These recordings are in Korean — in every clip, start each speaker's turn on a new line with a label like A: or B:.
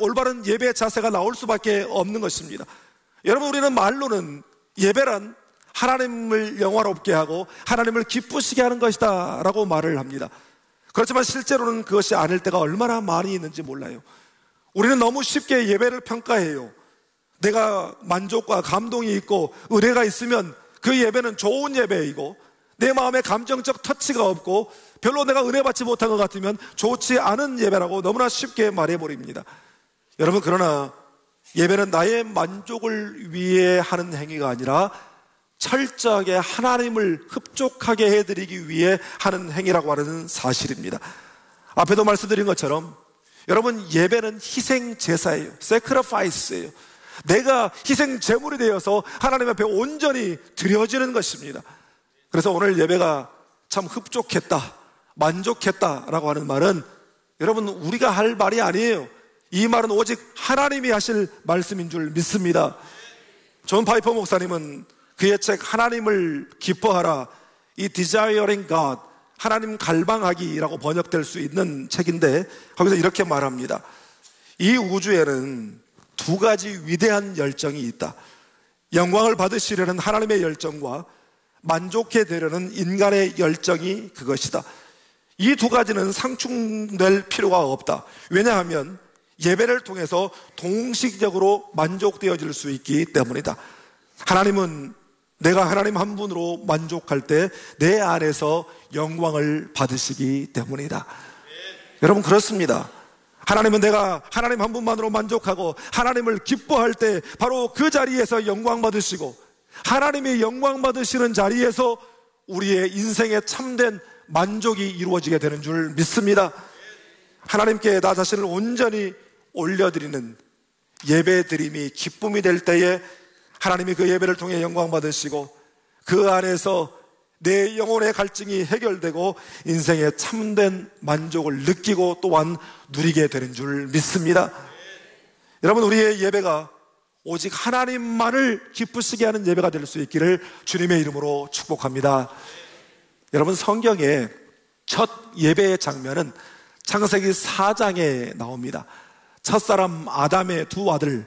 A: 올바른 예배 자세가 나올 수밖에 없는 것입니다. 여러분, 우리는 말로는 예배란 하나님을 영화롭게 하고 하나님을 기쁘시게 하는 것이다 라고 말을 합니다. 그렇지만 실제로는 그것이 아닐 때가 얼마나 많이 있는지 몰라요. 우리는 너무 쉽게 예배를 평가해요. 내가 만족과 감동이 있고 은혜가 있으면 그 예배는 좋은 예배이고, 내 마음에 감정적 터치가 없고 별로 내가 은혜 받지 못한 것 같으면 좋지 않은 예배라고 너무나 쉽게 말해버립니다. 여러분, 그러나 예배는 나의 만족을 위해 하는 행위가 아니라 철저하게 하나님을 흡족하게 해드리기 위해 하는 행위라고 하는 사실입니다. 앞에도 말씀드린 것처럼 여러분, 예배는 희생 제사예요. sacrifice예요. 내가 희생 제물이 되어서 하나님 앞에 온전히 드려지는 것입니다. 그래서 오늘 예배가 참 흡족했다, 만족했다라고 하는 말은 여러분, 우리가 할 말이 아니에요. 이 말은 오직 하나님이 하실 말씀인 줄 믿습니다. 존 파이퍼 목사님은 그의 책 하나님을 기뻐하라, 이 Desiring God, 하나님 갈망하기라고 번역될 수 있는 책인데, 거기서 이렇게 말합니다. 이 우주에는 두 가지 위대한 열정이 있다. 영광을 받으시려는 하나님의 열정과 만족해 되려는 인간의 열정이 그것이다. 이 두 가지는 상충될 필요가 없다. 왜냐하면 예배를 통해서 동시적으로 만족되어질 수 있기 때문이다. 하나님은 내가 하나님 한 분으로 만족할 때 내 안에서 영광을 받으시기 때문이다. 여러분, 그렇습니다. 하나님은 내가 하나님 한 분만으로 만족하고 하나님을 기뻐할 때 바로 그 자리에서 영광 받으시고, 하나님이 영광 받으시는 자리에서 우리의 인생의 참된 만족이 이루어지게 되는 줄 믿습니다. 하나님께 나 자신을 온전히 올려드리는 예배 드림이 기쁨이 될 때에 하나님이 그 예배를 통해 영광 받으시고, 그 안에서 내 영혼의 갈증이 해결되고 인생의 참된 만족을 느끼고 또한 누리게 되는 줄 믿습니다. 여러분, 우리의 예배가 오직 하나님만을 기쁘시게 하는 예배가 될 수 있기를 주님의 이름으로 축복합니다. 여러분, 성경의 첫 예배의 장면은 창세기 4장에 나옵니다. 첫사람 아담의 두 아들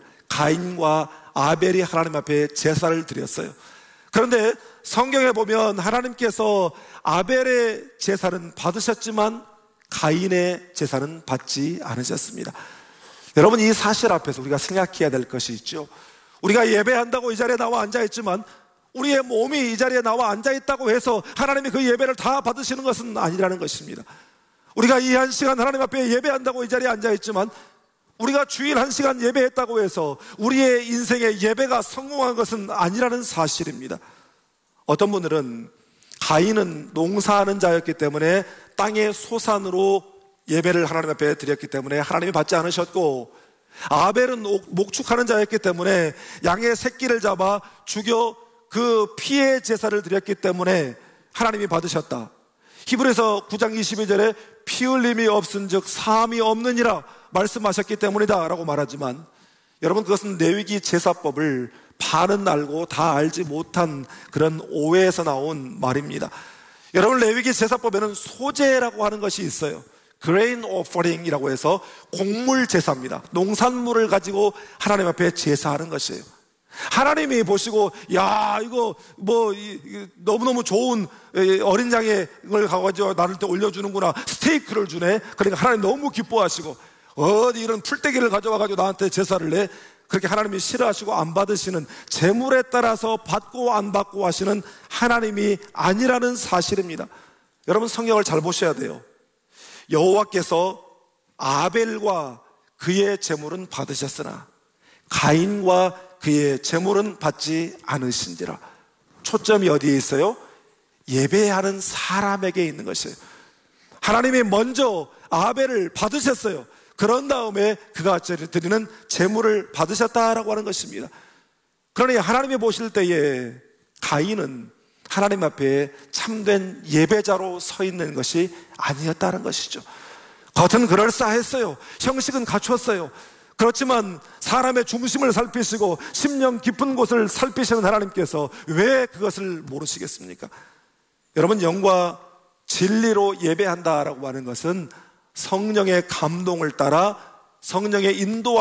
A: 가인과 아벨이 하나님 앞에 제사를 드렸어요. 그런데 성경에 보면 하나님께서 아벨의 제사는 받으셨지만 가인의 제사는 받지 않으셨습니다. 여러분, 이 사실 앞에서 우리가 생각해야 될 것이 있죠. 우리가 예배한다고 이 자리에 나와 앉아있지만 우리의 몸이 이 자리에 나와 앉아있다고 해서 하나님이 그 예배를 다 받으시는 것은 아니라는 것입니다. 우리가 이 한 시간 하나님 앞에 예배한다고 이 자리에 앉아있지만 우리가 주일 1시간 예배했다고 해서 우리의 인생의 예배가 성공한 것은 아니라는 사실입니다. 어떤 분들은 가인은 농사하는 자였기 때문에 땅의 소산으로 예배를 하나님 앞에 드렸기 때문에 하나님이 받지 않으셨고, 아벨은 목축하는 자였기 때문에 양의 새끼를 잡아 죽여 그 피의 제사를 드렸기 때문에 하나님이 받으셨다. 히브리서 9장 22절에 피 흘림이 없은즉 사함이 없느니라 말씀하셨기 때문이다 라고 말하지만, 여러분, 그것은 레위기 제사법을 반은 알고 다 알지 못한 그런 오해에서 나온 말입니다. 여러분, 레위기 제사법에는 소제라고 하는 것이 있어요. grain offering이라고 해서 곡물 제사입니다. 농산물을 가지고 하나님 앞에 제사하는 것이에요. 하나님이 보시고, 야, 이거 너무너무 좋은 어린 양의 걸 가가지고 나를 때 올려주는구나, 스테이크를 주네. 그러니까 하나님 너무 기뻐하시고, 어디 이런 풀떼기를 가져와가지고 나한테 제사를 내. 그렇게 하나님이 싫어하시고 안 받으시는, 제물에 따라서 받고 안 받고 하시는 하나님이 아니라는 사실입니다. 여러분, 성경을 잘 보셔야 돼요. 여호와께서 아벨과 그의 제물은 받으셨으나 가인과 그의 제물은 받지 않으신지라. 초점이 어디에 있어요? 예배하는 사람에게 있는 것이에요. 하나님이 먼저 아벨을 받으셨어요. 그런 다음에 그가 드리는 제물을 받으셨다라고 하는 것입니다. 그러니 하나님이 보실 때에 가인은 하나님 앞에 참된 예배자로 서 있는 것이 아니었다는 것이죠. 겉은 그럴싸했어요. 형식은 갖췄어요. 그렇지만 사람의 중심을 살피시고 심령 깊은 곳을 살피시는 하나님께서 왜 그것을 모르시겠습니까? 여러분, 영과 진리로 예배한다라고 하는 것은 성령의 감동을 따라 성령의 인도와